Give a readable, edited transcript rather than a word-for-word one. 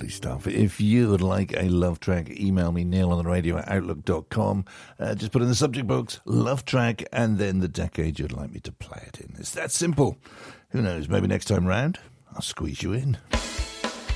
Lovely stuff. If you would like a love track, email me, neilontheradio@outlook.com. Just put in the subject box, love track, and then the decade you'd like me to play it in. It's that simple. Who knows, maybe next time round, I'll squeeze you in.